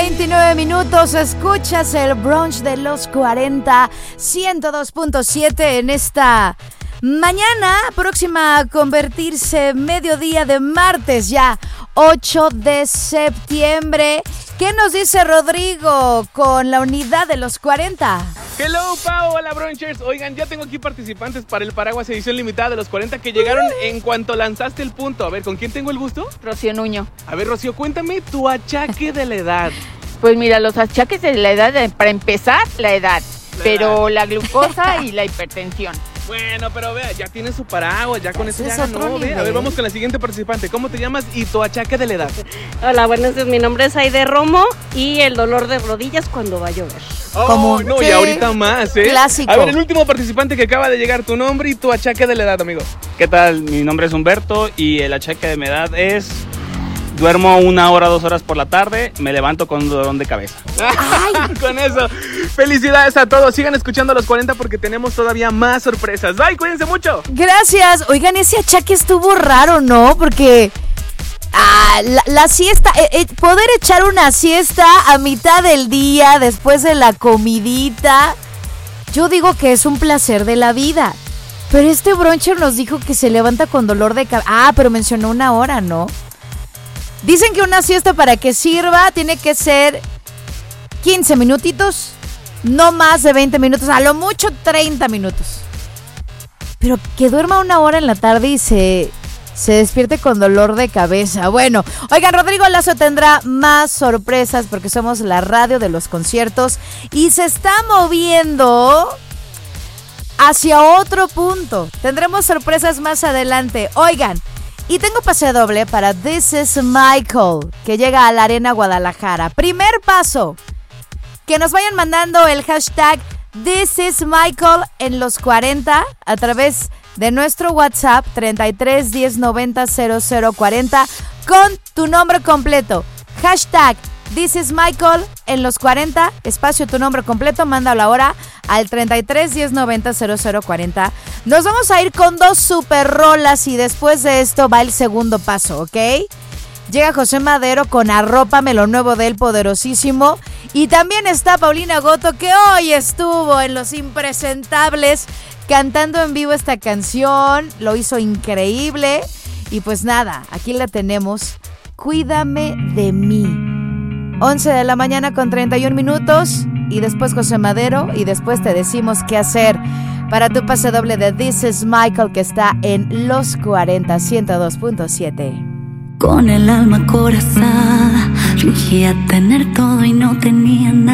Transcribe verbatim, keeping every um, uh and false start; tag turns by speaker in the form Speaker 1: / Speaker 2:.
Speaker 1: veintinueve minutos, escuchas el brunch de los cuarenta, ciento dos punto siete en esta mañana, próxima a convertirse mediodía de martes ya, ocho de septiembre. ¿Qué nos dice Rodrigo con la unidad de los cuarenta?
Speaker 2: Hello, Pau, hola, brunchers. Oigan, ya tengo aquí participantes para el Paraguas edición limitada de los cuarenta que llegaron uh. en cuanto lanzaste el punto. A ver, ¿con quién tengo el gusto?
Speaker 3: Rocío Nuño.
Speaker 2: A ver, Rocío, cuéntame tu achaque de la edad.
Speaker 3: Pues mira, los achaques de la edad, para empezar, la edad, la pero edad. La glucosa y la hipertensión.
Speaker 2: Bueno, pero vea, ya tiene su paraguas, ya con eso ya ganó, ve. A ver, vamos con la siguiente participante. ¿Cómo te llamas y tu achaque de la edad?
Speaker 4: Hola, buenos días, mi nombre es Aide Romo y el dolor de rodillas cuando va a llover.
Speaker 2: Oh, ¿Cómo? No, sí. Y ahorita más, ¿eh?
Speaker 1: Clásico.
Speaker 2: A ver, el último participante que acaba de llegar, tu nombre y tu achaque de la edad, amigo.
Speaker 5: ¿Qué tal? Mi nombre es Humberto y el achaque de mi edad es... Duermo una hora, dos horas por la tarde, me levanto con un dolor de cabeza.
Speaker 2: Ay. Con eso, felicidades a todos. Sigan escuchando a los cuarenta porque tenemos todavía más sorpresas. Bye, cuídense mucho.
Speaker 1: Gracias. Oigan, ese achaque estuvo raro, ¿no? Porque ah, la, la siesta, eh, eh, poder echar una siesta a mitad del día después de la comidita, yo digo que es un placer de la vida. Pero este bruncher nos dijo que se levanta con dolor de cabeza. Ah, pero mencionó una hora, ¿no? Dicen que una siesta para que sirva tiene que ser quince minutitos, no más de veinte minutos, a lo mucho treinta minutos. Pero que duerma una hora en la tarde y se, se despierte con dolor de cabeza. Bueno, oigan, Rodrigo Lazo tendrá más sorpresas porque somos la radio de los conciertos y se está moviendo hacia otro punto. Tendremos sorpresas más adelante. Oigan, y tengo pase doble para This is Michael, que llega a la Arena Guadalajara. Primer paso, que nos vayan mandando el hashtag This is Michael en los cuarenta a través de nuestro WhatsApp treinta y tres diez noventa cero cero cuarenta con tu nombre completo. Hashtag This is Michael en los cuarenta, espacio tu nombre completo, mándalo ahora al treinta y tres diez noventa cero cero cuarenta. Nos vamos a ir con dos super rolas y después de esto va el segundo paso, ¿ok? Llega José Madero con Arrópame, lo nuevo del poderosísimo. Y también está Paulina Goto, que hoy estuvo en Los Impresentables cantando en vivo esta canción. Lo hizo increíble. Y pues nada, aquí la tenemos. Cuídame de mí. once de la mañana con treinta y un minutos. Y después José Madero. Y después te decimos qué hacer para tu pase doble de This is Michael, que está en Los cuarenta, ciento dos punto siete.
Speaker 6: Con el alma acorazada, fingía tener todo y no tenía nada.